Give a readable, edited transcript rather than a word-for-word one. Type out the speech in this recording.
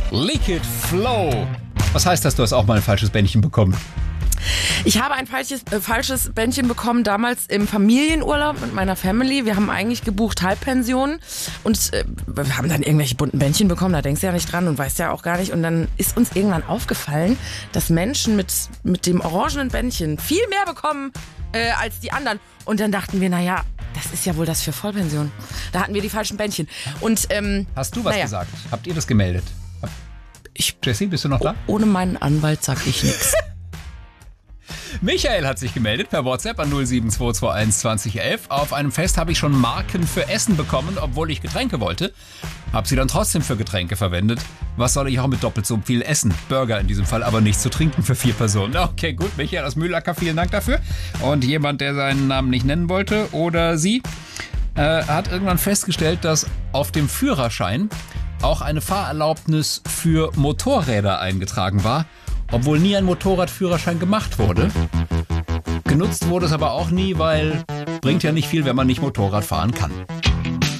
Liquid Flow. Was heißt das, du hast auch mal ein falsches Bändchen bekommen? Ich habe ein falsches Bändchen bekommen, damals im Familienurlaub mit meiner Family. Wir haben eigentlich gebucht Halbpension und wir haben dann irgendwelche bunten Bändchen bekommen, da denkst du ja nicht dran und weißt ja auch gar nicht. Und dann ist uns irgendwann aufgefallen, dass Menschen mit dem orangenen Bändchen viel mehr bekommen als die anderen. Und dann dachten wir, naja, das ist ja wohl das für Vollpension. Da hatten wir die falschen Bändchen. Und, hast du was gesagt? Habt ihr das gemeldet? Jessie, bist du noch da? Ohne meinen Anwalt sag ich nichts. Michael hat sich gemeldet per WhatsApp an 07221 2011. Auf einem Fest habe ich schon Marken für Essen bekommen, obwohl ich Getränke wollte. Habe sie dann trotzdem für Getränke verwendet. Was soll ich auch mit doppelt so viel essen? Burger in diesem Fall, aber nichts zu trinken für 4 Personen. Okay, gut, Michael aus Mühlacker, vielen Dank dafür. Und jemand, der seinen Namen nicht nennen wollte oder sie, hat irgendwann festgestellt, dass auf dem Führerschein auch eine Fahrerlaubnis für Motorräder eingetragen war, obwohl nie ein Motorradführerschein gemacht wurde. Genutzt wurde es aber auch nie, weil bringt ja nicht viel, wenn man nicht Motorrad fahren kann.